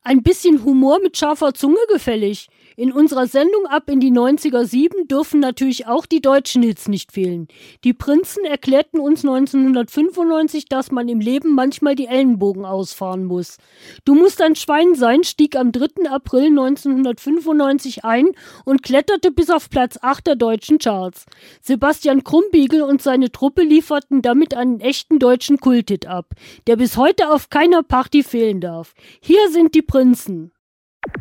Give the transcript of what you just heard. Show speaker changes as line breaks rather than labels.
Ein bisschen Humor mit scharfer Zunge gefällig. In unserer Sendung Ab in die 90er 7 dürfen natürlich auch die deutschen Hits nicht fehlen. Die Prinzen erklärten uns 1995, dass man im Leben manchmal die Ellenbogen ausfahren muss. Du musst ein Schwein sein stieg am 3. April 1995 ein und kletterte bis auf Platz 8 der deutschen Charts. Sebastian Krumbiegel und seine Truppe lieferten damit einen echten deutschen Kulthit ab, der bis heute auf keiner Party fehlen darf. Hier sind die Prinzen.